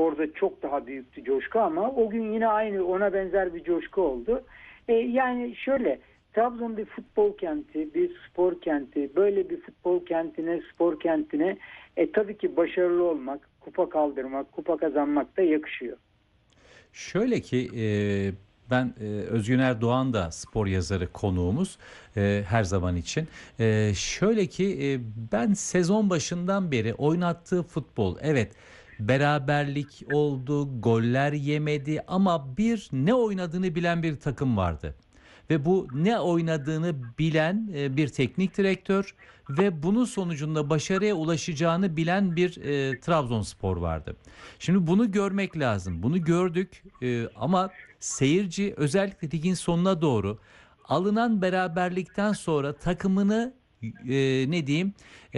orada çok daha büyüktü coşku ama o gün yine aynı ona benzer bir coşku oldu. Yani şöyle, Trabzon bir futbol kenti, bir spor kenti. Böyle bir futbol kentine, spor kentine tabii ki başarılı olmak, kupa kaldırmak, kupa kazanmak da yakışıyor. Şöyle ki ben Özgün Erdoğan da spor yazarı konuğumuz her zaman için. Şöyle ki ben sezon başından beri oynattığı futbol, evet, beraberlik oldu, goller yemedi ama bir ne oynadığını bilen bir takım vardı. Ve bu ne oynadığını bilen bir teknik direktör ve bunun sonucunda başarıya ulaşacağını bilen bir Trabzonspor vardı. Şimdi bunu görmek lazım. Bunu gördük ama seyirci özellikle ligin sonuna doğru alınan beraberlikten sonra takımını ne diyeyim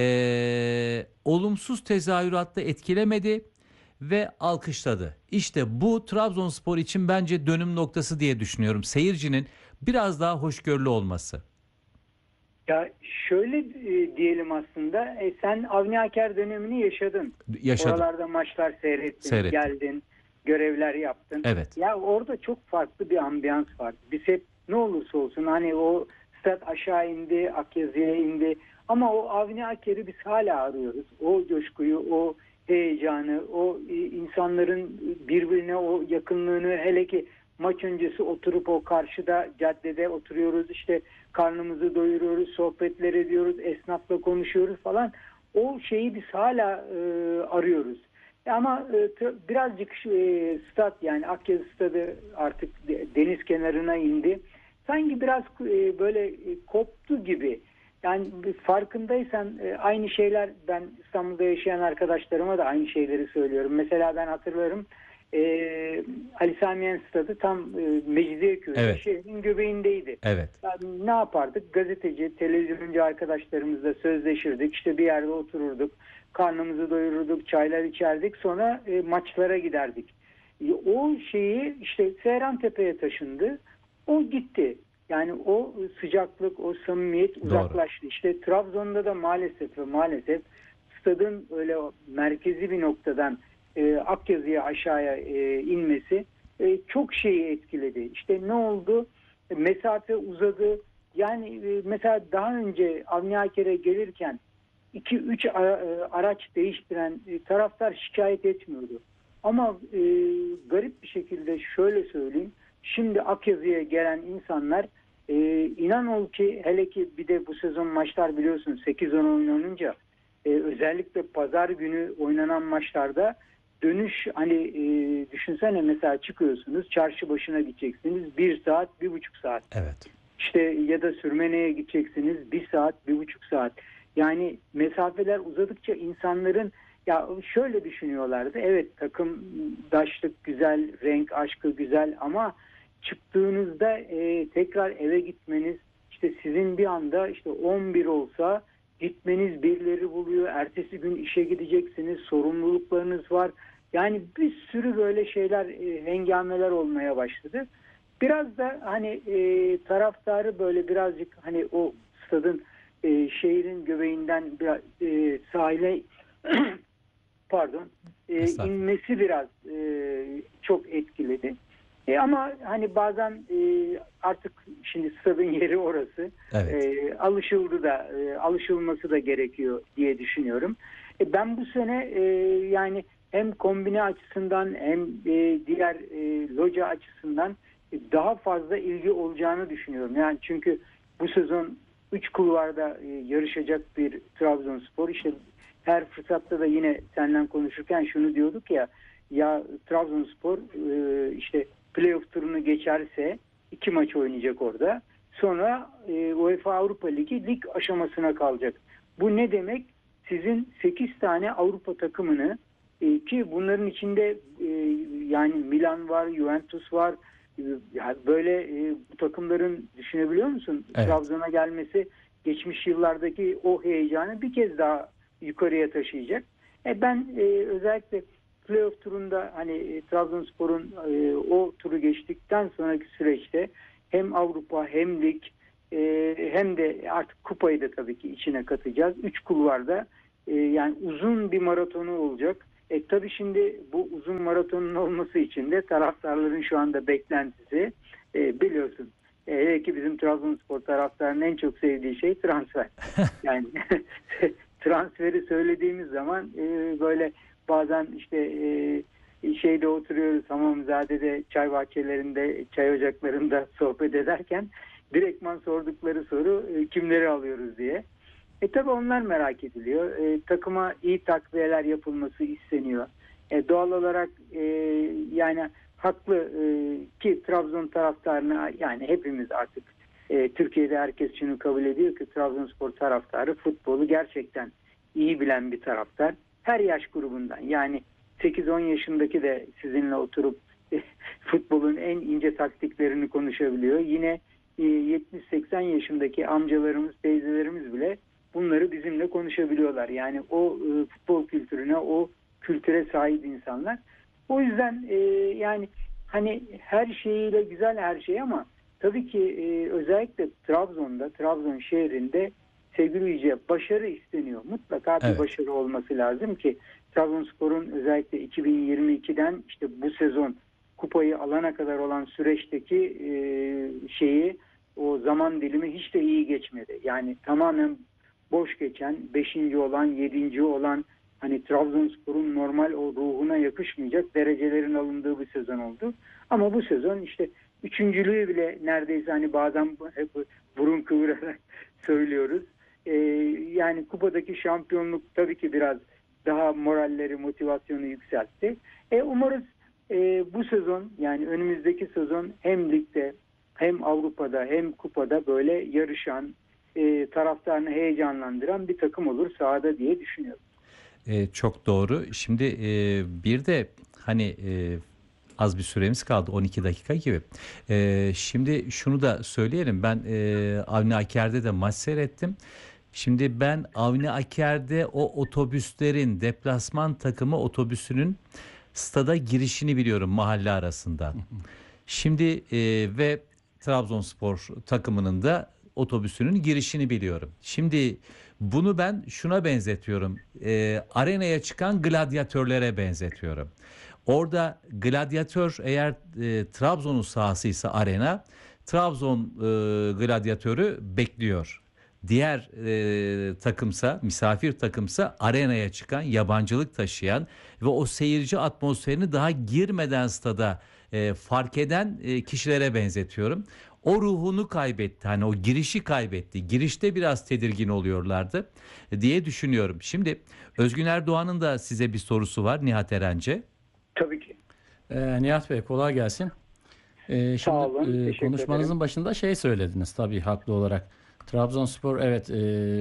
olumsuz tezahüratta etkilemedi ve alkışladı. İşte bu Trabzonspor için bence dönüm noktası diye düşünüyorum. Seyircinin biraz daha hoşgörülü olması. Ya şöyle diyelim aslında, sen Avni Aker dönemini yaşadın. Yaşadım. Oralarda maçlar seyrettin, Seyrettim. geldin, görevler yaptın. Evet. Ya orada çok farklı bir ambiyans var. Biz hep ne olursa olsun hani o stat aşağı indi, Akyazı'ya indi ama o Avni Aker'i biz hala arıyoruz. O coşkuyu, o heyecanı, o insanların birbirine o yakınlığını, hele ki maç öncesi oturup o karşıda caddede oturuyoruz, işte karnımızı doyuruyoruz, sohbetler ediyoruz, esnafla konuşuyoruz falan. O şeyi biz hala arıyoruz. Ama birazcık stat, yani Akyazı stadı artık deniz kenarına indi. Sanki biraz koptu gibi. Yani farkındaysan aynı şeyler, ben İstanbul'da yaşayan arkadaşlarıma da aynı şeyleri söylüyorum. Mesela ben hatırlarım, Ali Sami Yen stadı tam Mecidiyeköy'de, Evet. şehrin göbeğindeydi. Evet. Yani ne yapardık? Gazeteci, televizyoncu arkadaşlarımızla sözleşirdik. İşte bir yerde otururduk. Karnımızı doyururduk, çaylar içerdik. Sonra maçlara giderdik. O şeyi işte Seyrantepe'ye taşındı. O gitti. Yani o sıcaklık, o samimiyet Doğru. uzaklaştı. İşte Trabzon'da da maalesef stadın öyle merkezi bir noktadan Akyazı'ya aşağıya inmesi çok şeyi etkiledi. İşte ne oldu? Mesafe uzadı. Yani mesela daha önce Avni Aker'e gelirken 2-3 araç değiştiren taraftar şikayet etmiyordu. Ama garip bir şekilde şöyle söyleyeyim. Şimdi Akyazı'ya gelen insanlar inan ol ki, hele ki bir de bu sezon maçlar biliyorsun 8-10 oynanınca özellikle pazar günü oynanan maçlarda dönüş, hani düşünsene, mesela çıkıyorsunuz, çarşı başına gideceksiniz 1 saat 1,5 saat. Evet. İşte ya da Sürmene'ye gideceksiniz 1 saat 1,5 saat. Yani mesafeler uzadıkça insanların, ya şöyle düşünüyorlardı. Evet, takımdaşlık güzel, renk aşkı güzel ama çıktığınızda tekrar eve gitmeniz, işte sizin bir anda işte 11 olsa gitmeniz birileri buluyor. Ertesi gün işe gideceksiniz, sorumluluklarınız var. Yani bir sürü böyle şeyler, hengameler olmaya başladı. Biraz da hani taraftarı böyle birazcık hani o stadın şehrin göbeğinden biraz sahile pardon Estağfurullah. inmesi biraz çok etkiledi. Ama hani bazen artık şimdi stadın yeri orası, Evet. alışıldı da alışılması da gerekiyor diye düşünüyorum. Ben bu sene yani hem kombine açısından hem diğer loca açısından daha fazla ilgi olacağını düşünüyorum. Yani çünkü bu sezon 3 kulvarda yarışacak bir Trabzonspor. İşte her fırsatta da yine seninle konuşurken şunu diyorduk ya Trabzonspor işte playoff turunu geçerse 2 maç oynayacak orada. Sonra UEFA Avrupa Ligi lig aşamasına kalacak. Bu ne demek? Sizin 8 tane Avrupa takımını, ki bunların içinde yani Milan var, Juventus var. Yani böyle bu takımların, düşünebiliyor musun? Evet. Trabzon'a gelmesi geçmiş yıllardaki o heyecanı bir kez daha yukarıya taşıyacak. Ben özellikle playoff turunda hani Trabzonspor'un o turu geçtikten sonraki süreçte hem Avrupa hem lig hem de artık kupayı da tabii ki içine katacağız. 3 kulvarda yani uzun bir maratonu olacak. Tabii şimdi bu uzun maratonun olması için de taraftarların şu anda beklentisi, biliyorsun. Hele ki bizim Trabzonspor taraftarının en çok sevdiği şey transfer. Yani transferi söylediğimiz zaman böyle bazen işte şeyde oturuyoruz Hamamzade'de, çay bahçelerinde, çay ocaklarında sohbet ederken direktman sordukları soru kimleri alıyoruz diye. Tabii onlar merak ediliyor. Takıma iyi takviyeler yapılması isteniyor. Doğal olarak yani haklı ki Trabzon taraftarına, yani hepimiz artık Türkiye'de herkes şunu kabul ediyor ki Trabzonspor taraftarı futbolu gerçekten iyi bilen bir taraftar. Her yaş grubundan, yani 8-10 yaşındaki de sizinle oturup futbolun en ince taktiklerini konuşabiliyor. Yine 70-80 yaşındaki amcalarımız, teyzelerimiz bile bunları bizimle konuşabiliyorlar. Yani o futbol kültürüne, o kültüre sahip insanlar. O yüzden yani hani her şeyiyle güzel her şey, ama tabii ki özellikle Trabzon'da, Trabzon şehrinde sevgili Yüce, başarı isteniyor. Mutlaka bir Evet. başarı olması lazım ki Trabzonspor'un özellikle 2022'den işte bu sezon kupayı alana kadar olan süreçteki şeyi, o zaman dilimi hiç de iyi geçmedi. Yani tamamen boş geçen, 5. olan, 7. olan, hani Trabzonspor'un normal o ruhuna yakışmayacak derecelerin alındığı bir sezon oldu. Ama bu sezon işte üçüncülüğü bile neredeyse, hani bazen hep burun kıvırarak söylüyoruz. Yani kupadaki şampiyonluk tabii ki biraz daha moralleri, motivasyonu yükseltti. Umarız bu sezon, yani önümüzdeki sezon hem ligde hem Avrupa'da hem kupada böyle yarışan, taraftarını heyecanlandıran bir takım olur sahada diye düşünüyorum. Çok doğru. Şimdi bir de hani az bir süremiz kaldı, 12 dakika gibi. Şimdi şunu da söyleyelim. Ben Avni Aker'de de maç seyrettim. Şimdi ben Avni Aker'de o otobüslerin, deplasman takımı otobüsünün stada girişini biliyorum mahalle arasında. Şimdi ve Trabzonspor takımının da otobüsünün girişini biliyorum. Şimdi bunu ben şuna benzetiyorum. Arenaya çıkan gladyatörlere benzetiyorum. Orada gladyatör, eğer Trabzon'un sahasıysa arena, Trabzon gladyatörü bekliyor. Diğer takımsa, misafir takımsa arenaya çıkan, yabancılık taşıyan ve o seyirci atmosferini daha girmeden stada fark eden kişilere benzetiyorum. O ruhunu kaybetti. Hani o girişi kaybetti. Girişte biraz tedirgin oluyorlardı diye düşünüyorum. Şimdi Özgün Erdoğan'ın da size bir sorusu var, Nihat Erence. Tabii ki. Nihat Bey, kolay gelsin. Sağ Şimdi olun. Teşekkür ederim. konuşmanızın başında şey söylediniz tabii haklı olarak. Trabzonspor, evet,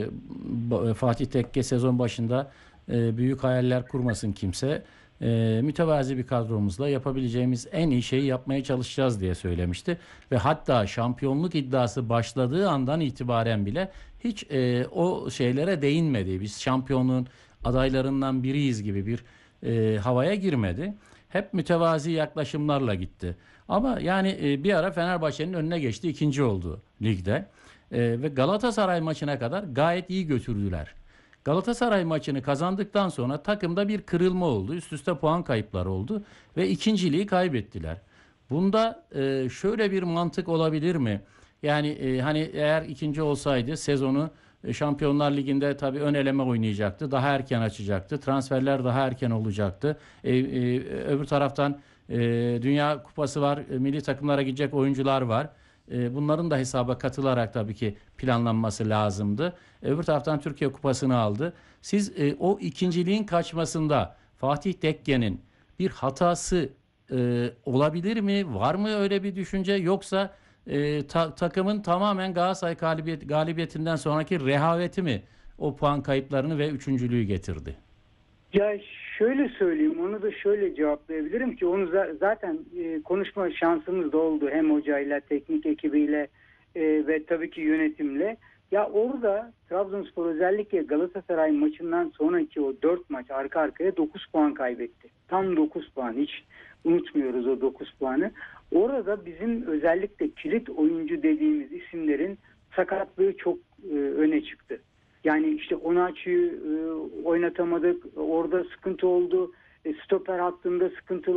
Fatih Tekke sezon başında büyük hayaller kurmasın kimse. Mütevazi bir kadromuzla yapabileceğimiz en iyi şeyi yapmaya çalışacağız diye söylemişti. Ve hatta şampiyonluk iddiası başladığı andan itibaren bile hiç o şeylere değinmedi. Biz şampiyonluğun adaylarından biriyiz gibi bir havaya girmedi. Hep mütevazi yaklaşımlarla gitti. Ama yani bir ara Fenerbahçe'nin önüne geçti, ikinci oldu ligde. Ve Galatasaray maçına kadar gayet iyi götürdüler. Galatasaray maçını kazandıktan sonra takımda bir kırılma oldu. Üst üste puan kayıpları oldu ve ikinciliği kaybettiler. Bunda şöyle bir mantık olabilir mi? Yani hani eğer ikinci olsaydı sezonu Şampiyonlar Ligi'nde tabii ön eleme oynayacaktı. Daha erken açacaktı. Transferler daha erken olacaktı. Öbür taraftan Dünya Kupası var. Milli takımlara gidecek oyuncular var. Bunların da hesaba katılarak tabii ki planlanması lazımdı. Öbür taraftan Türkiye Kupası'nı aldı. Siz o ikinciliğin kaçmasında Fatih Tekke'nin bir hatası olabilir mi? Var mı öyle bir düşünce? Yoksa takımın tamamen Galatasaray galibiyetinden sonraki rehaveti mi o puan kayıplarını ve üçüncülüğü getirdi? Ya şöyle söyleyeyim, onu da şöyle cevaplayabilirim ki onu zaten konuşma şansımız da oldu hem hocayla, teknik ekibiyle ve tabii ki yönetimle. Ya orada Trabzonspor özellikle Galatasaray maçından sonraki o 4 maç arka arkaya 9 puan kaybetti. Tam 9 puan, hiç unutmuyoruz o 9 puanı. Orada bizim özellikle kilit oyuncu dediğimiz isimlerin sakatlığı çok öne çıktı. Yani işte Onaçı'yı oynatamadık. Orada sıkıntı oldu. Stoper hattında sıkıntılar